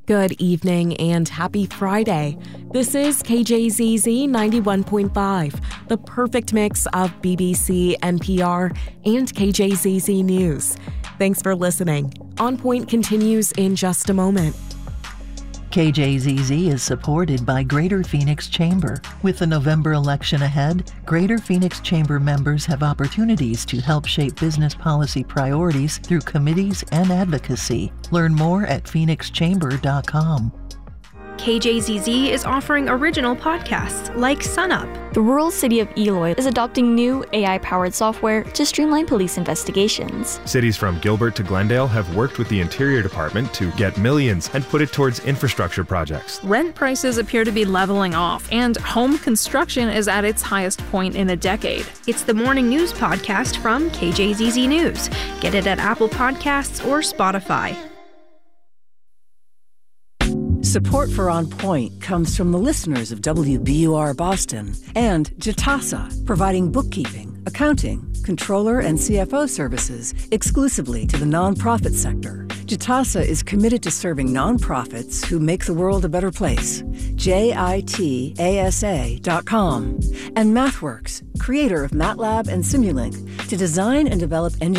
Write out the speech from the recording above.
Good evening and happy Friday. This is KJZZ 91.5, the perfect mix of BBC, NPR, and KJZZ News. Thanks for listening. On Point continues in just a moment. KJZZ is supported by Greater Phoenix Chamber. With the November election ahead, Greater Phoenix Chamber members have opportunities to help shape business policy priorities through committees and advocacy. Learn more at phoenixchamber.com. KJZZ is offering original podcasts like SunUp. The rural city of Eloy is adopting new AI-powered software to streamline police investigations. Cities from Gilbert to Glendale have worked with the Interior Department to get millions and put it towards infrastructure projects. Rent prices appear to be leveling off, and home construction is at its highest point in a decade. It's the morning news podcast from KJZZ News. Get it at Apple Podcasts or Spotify. Support for On Point comes from the listeners of WBUR Boston and Jitasa, providing bookkeeping, accounting, controller, and CFO services exclusively to the nonprofit sector. Jitasa is committed to serving nonprofits who make the world a better place. JITASA.com. And MathWorks, creator of MATLAB and Simulink, to design and develop engineering